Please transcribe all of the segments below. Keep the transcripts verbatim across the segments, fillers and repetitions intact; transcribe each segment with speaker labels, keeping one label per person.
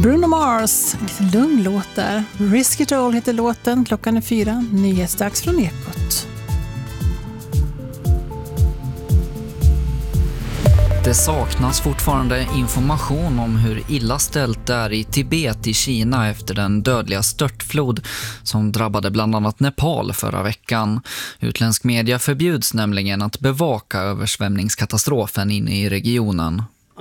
Speaker 1: Bruno Mars, lite lugn låt där. Risk It All heter låten, klockan är fyra, nyhetsdags från Ekot.
Speaker 2: Det saknas fortfarande information om hur illa ställt det är i Tibet i Kina efter den dödliga störtflod som drabbade bland annat Nepal förra veckan. Utländsk media förbjuds nämligen att bevaka översvämningskatastrofen inne i regionen.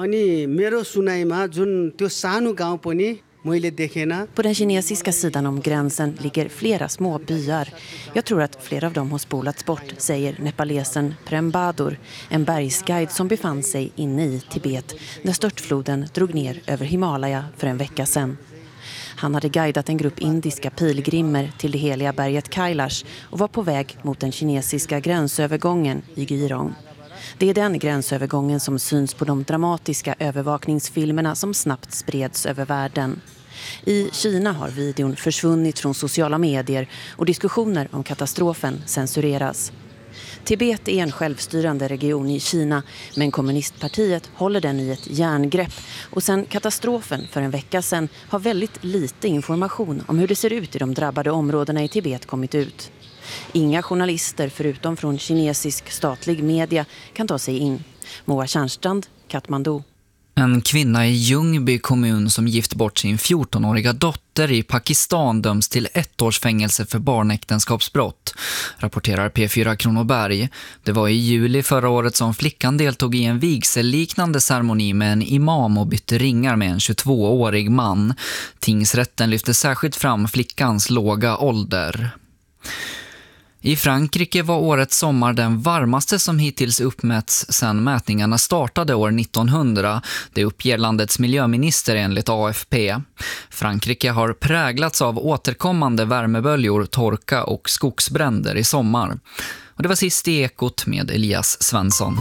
Speaker 3: På den kinesiska sidan om gränsen ligger flera små byar. Jag tror att flera av dem har spolats bort, säger nepalesen Prem Badur, en bergsguide som befann sig inne i Tibet när störtfloden drog ner över Himalaya för en vecka sedan. Han hade guidat en grupp indiska pilgrimer till det heliga berget Kailash och var på väg mot den kinesiska gränsövergången i Girong. Det är den gränsövergången som syns på de dramatiska övervakningsfilmerna som snabbt spreds över världen. I Kina har videon försvunnit från sociala medier och diskussioner om katastrofen censureras. Tibet är en självstyrande region i Kina, men kommunistpartiet håller den i ett järngrepp och sedan katastrofen för en vecka sedan har väldigt lite information om hur det ser ut i de drabbade områdena i Tibet kommit ut. Inga journalister förutom från kinesisk statlig media kan ta sig in. Moa Tjärnstrand, Kathmandu.
Speaker 2: En kvinna i Ljungby kommun som gift bort sin fjortonåriga dotter i Pakistan döms till ett års fängelse för barnäktenskapsbrott, rapporterar P fyra Kronoberg. Det var i juli förra året som flickan deltog i en vigselliknande ceremoni med en imam och bytte ringar med en tjugotvåårig man. Tingsrätten lyfte särskilt fram flickans låga ålder. I Frankrike var årets sommar den varmaste som hittills uppmätts sedan mätningarna startade år nittonhundra. Det uppger landets miljöminister enligt A F P. Frankrike har präglats av återkommande värmeböljor, torka och skogsbränder i sommar. Och det var sist i Ekot med Elias Svensson.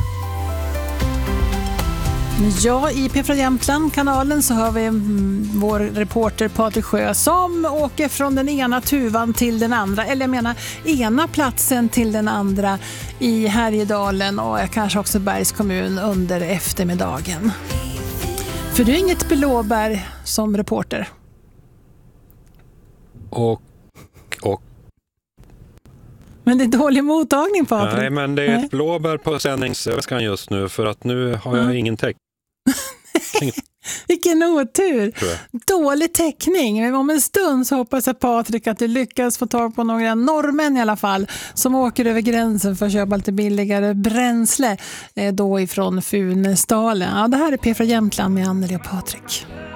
Speaker 1: Ja, i P fyra Jämtland-kanalen så har vi mm, vår reporter Patrik Sjö som åker från den ena tuvan till den andra, eller jag menar ena platsen till den andra i Härjedalen och kanske också Bergs kommun under eftermiddagen. För du är inget blåbär som reporter.
Speaker 4: Och, och.
Speaker 1: Men det är dålig mottagning, Patrik.
Speaker 4: Nej, men det är ett blåbär på sändningsöskan just nu för att nu har jag mm. ingen täckning.
Speaker 1: Vilken otur. Dålig täckning. Men om en stund så hoppas jag, Patrik, att du lyckas få tag på några norrmän i alla fall som åker över gränsen för att köpa lite billigare bränsle då ifrån Funäsdalen. Ja, det här är P fyra Jämtland med Anneli och Patrik.